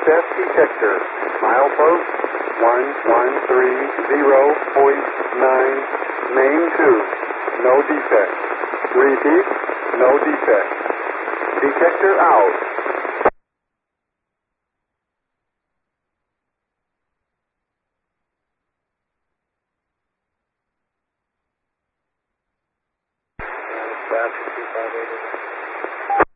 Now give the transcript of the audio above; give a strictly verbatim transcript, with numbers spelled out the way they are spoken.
access detector. Milepost one one three zero point nine, main two, no defect. Repeat, no defect. Detector out. That's two five eight.